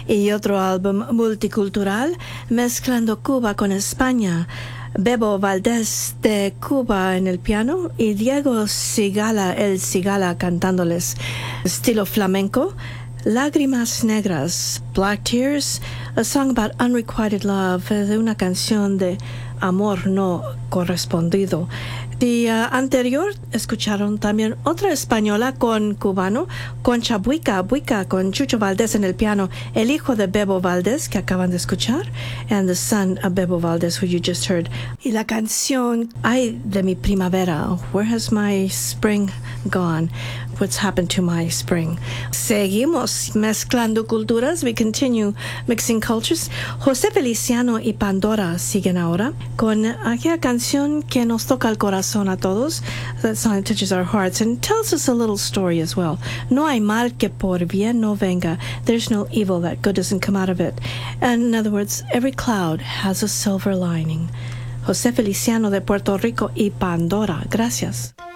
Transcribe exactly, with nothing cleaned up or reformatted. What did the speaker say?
y otro álbum multicultural mezclando Cuba con España. Bebo Valdés de Cuba en el piano y Diego Cigala, el Cigala, cantándoles estilo flamenco. Lágrimas Negras, Black Tears, a song about unrequited love, de una canción de amor no correspondido. Y uh, anterior escucharon también otra española con cubano, Concha Buica, Buica con Chucho Valdés en el piano, el hijo de Bebo Valdés que acaban de escuchar, and the son of Bebo Valdés who you just heard. Y la canción Ay de mi primavera, Where has my spring gone? What's happened to my spring? Seguimos mezclando culturas. We continue mixing cultures. José Feliciano y Pandora siguen ahora con aquella canción que nos toca el corazón a todos. That song touches our hearts and tells us a little story as well. No hay mal que por bien no venga. There's no evil that good doesn't come out of it. And in other words, every cloud has a silver lining. José Feliciano de Puerto Rico y Pandora. Gracias.